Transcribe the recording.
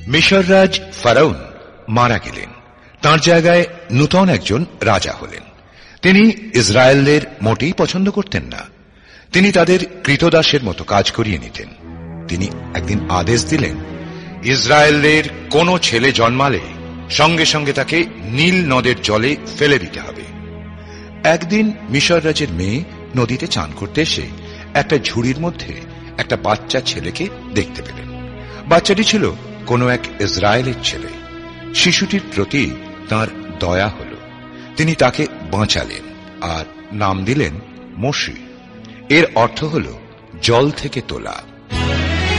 মিশর রাজ ফারাউন মারা গেলেন। তাঁর জায়গায় নূতন একজন রাজা হলেন। তিনি ইসরায়েলদের মোটেই পছন্দ করতেন না। তিনি তাদের কৃতদাসের মতো কাজ করিয়ে নিতেন। তিনি একদিন আদেশ দিলেন, ইসরায়েলদের কোন ছেলে জন্মালে সঙ্গে সঙ্গে তাকে নীল নদের জলে ফেলে দিতে হবে। একদিন মিশর রাজের মেয়ে নদীতে চান করতে এসে একটা ঝুড়ির মধ্যে একটা বাচ্চা ছেলেকে দেখতে পেলেন। বাচ্চাটি ছিল কোন এক ইসরায়েলের ছেলে। শিশুটির প্রতি তাঁর দয়া হল। তিনি তাকে বাঁচালেন আর নাম দিলেন মোশে। এর অর্থ হল জল থেকে তোলা।